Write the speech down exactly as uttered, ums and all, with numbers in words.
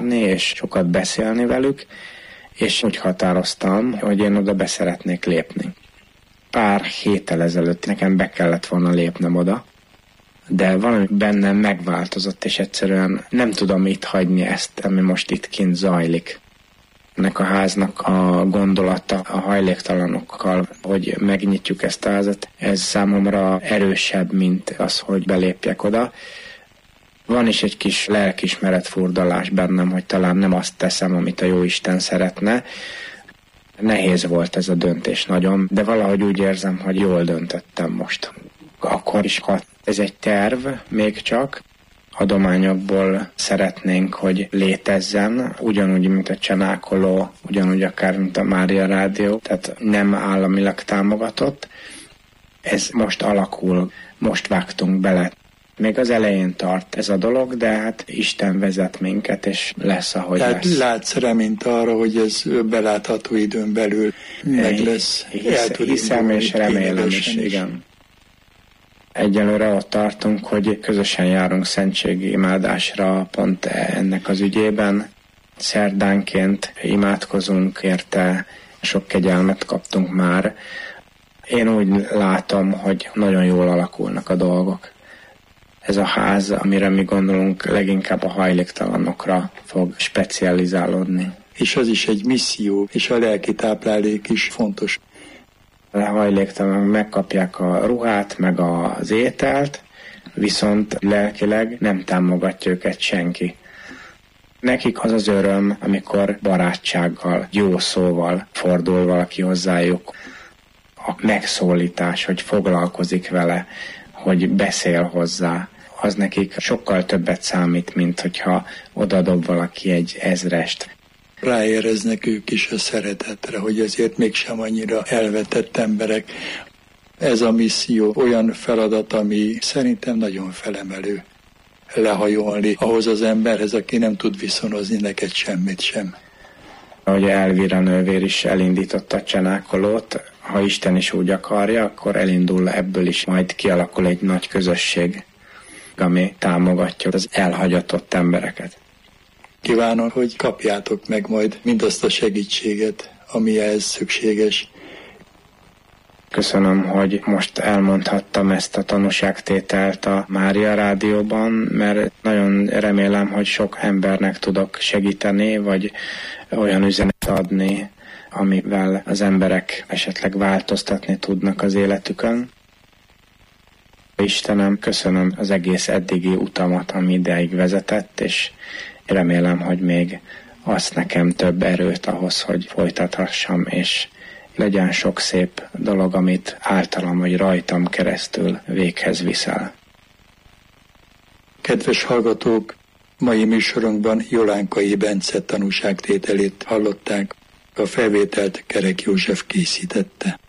járni, és sokat beszélni velük, és úgy határoztam, hogy én oda be szeretnék lépni. Pár héttel ezelőtt nekem be kellett volna lépnem oda, de valami bennem megváltozott, és egyszerűen nem tudom itt hagyni ezt, ami most itt kint zajlik. Ennek a háznak a gondolata a hajléktalanokkal, hogy megnyitjuk ezt a házat, ez számomra erősebb, mint az, hogy belépjek oda. Van is egy kis lelkiismeret furdalás bennem, hogy talán nem azt teszem, amit a Jóisten szeretne. Nehéz volt ez a döntés nagyon, de valahogy úgy érzem, hogy jól döntöttem most. Akkor is, ha ez egy terv még csak, adományokból szeretnénk, hogy létezzen, ugyanúgy, mint a Csanákoló, ugyanúgy akár, mint a Mária Rádió, tehát nem államilag támogatott. Ez most alakul, most vágtunk bele. Még az elején tart ez a dolog, de hát Isten vezet minket, és lesz, ahogy tehát lesz. Látsz reményt arra, hogy ez belátható időn belül meg lesz. Hisz, hiszem és remélem is, igen. Egyelőre ott tartunk, hogy közösen járunk szentségi imádásra pont ennek az ügyében. Szerdánként imádkozunk érte, sok kegyelmet kaptunk már. Én úgy látom, hogy nagyon jól alakulnak a dolgok. Ez a ház, amire mi gondolunk, leginkább a hajléktalanokra fog specializálódni. És az is egy misszió, és a lelki táplálék is fontos. A hajléktalanok megkapják a ruhát, meg az ételt, viszont lelkileg nem támogatja őket senki. Nekik az az öröm, amikor barátsággal, jó szóval fordul valaki hozzájuk. A megszólítás, hogy foglalkozik vele, hogy beszél hozzá, az nekik sokkal többet számít, mint hogyha odadob valaki egy ezrest. Ráéreznek ők is a szeretetre, hogy azért mégsem annyira elvetett emberek. Ez a misszió olyan feladat, ami szerintem nagyon felemelő. Lehajolni ahhoz az emberhez, aki nem tud viszonozni neked semmit sem. Ahogy Elvira nővér is elindította a Csanákolót, ha Isten is úgy akarja, akkor elindul ebből is, majd kialakul egy nagy közösség, ami támogatja az elhagyatott embereket. Kívánom, hogy kapjátok meg majd mindazt a segítséget, ami ehhez szükséges. Köszönöm, hogy most elmondhattam ezt a tanúságtételt a Mária Rádióban, mert nagyon remélem, hogy sok embernek tudok segíteni, vagy olyan üzenet adni, amivel az emberek esetleg változtatni tudnak az életükön. Istenem, köszönöm az egész eddigi utamat, ami ideig vezetett, és remélem, hogy még azt nekem több erőt ahhoz, hogy folytathassam, és legyen sok szép dolog, amit általam vagy rajtam keresztül véghez viszel. Kedves hallgatók, mai műsorunkban Jolánkai Bence tanúságtételét hallották, a felvételt Kerek József készítette.